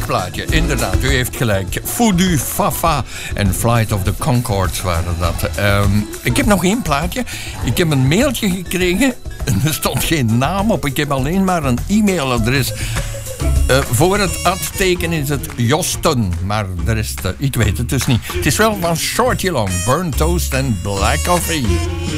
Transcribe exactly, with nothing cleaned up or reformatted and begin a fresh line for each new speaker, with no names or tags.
plaatje, inderdaad, u heeft gelijk. Foudu Fafa en Flight of the Conchords waren dat. Um, ik heb nog één plaatje. Ik heb een mailtje gekregen. Er stond geen naam op. Ik heb alleen maar een e-mailadres. Uh, voor het ad-teken is het Josten. Maar de rest, uh, ik weet het dus niet. Het is wel van Shorty Long. Burnt Toast en Black Coffee.